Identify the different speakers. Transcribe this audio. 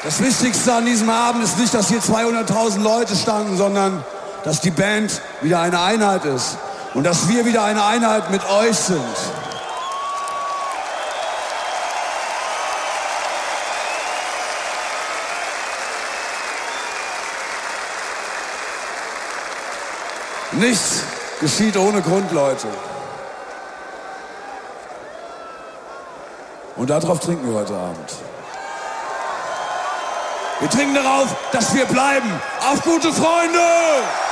Speaker 1: Das Wichtigste an diesem Abend ist nicht, dass hier 200.000 Leute standen, sondern dass die Band wieder eine Einheit ist und dass wir wieder eine Einheit mit euch sind. Nichts geschieht ohne Grund, Leute. Und darauf trinken wir heute Abend. Wir trinken darauf, dass wir bleiben. Auf gute Freunde!